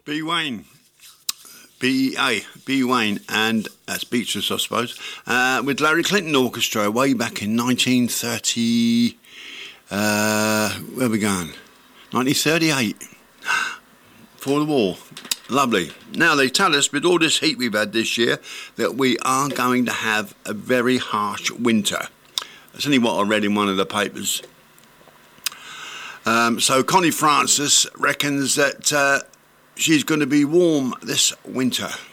B. Wayne. BEA, B. Wayne, and that's Beatrice, I suppose, with Larry Clinton Orchestra way back in 1930. Where are we going? 1938. Before the war. Lovely. Now, they tell us, with all this heat we've had this year, that we are going to have a very harsh winter. That's only what I read in one of the papers. So Connie Francis reckons that she's going to be warm this winter.